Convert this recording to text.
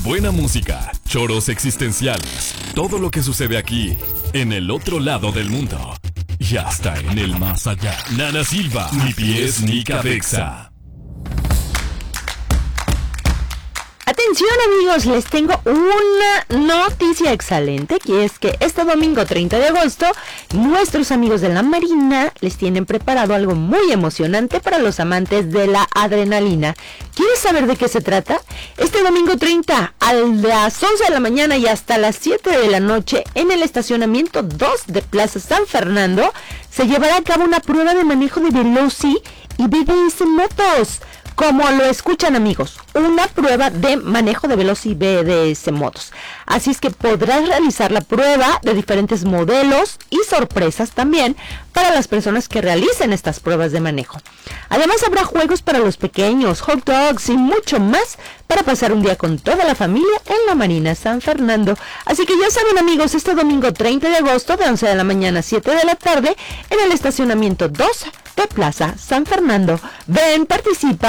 Buena música, choros existenciales, todo lo que sucede aquí, en el otro lado del mundo y hasta en el más allá. Nana Silva, ni pies ni cabeza. Atención amigos, les tengo una noticia excelente, que es que este domingo 30 de agosto, nuestros amigos de la Marina les tienen preparado algo muy emocionante para los amantes de la adrenalina. ¿Quieres saber de qué se trata? Este domingo 30, a las 11 de la mañana y hasta las 7 de la noche, en el estacionamiento 2 de Plaza San Fernando, se llevará a cabo una prueba de manejo de Veloci y BDS Motos. Como lo escuchan amigos, una prueba de manejo de Veloci y BDS Motos. Así es que podrás realizar la prueba de diferentes modelos y sorpresas también para las personas que realicen estas pruebas de manejo. Además habrá juegos para los pequeños, hot dogs y mucho más para pasar un día con toda la familia en la Marina San Fernando. Así que ya saben amigos, este domingo 30 de agosto de 11 de la mañana a 7 de la tarde en el estacionamiento 2 de Plaza San Fernando. Ven, participa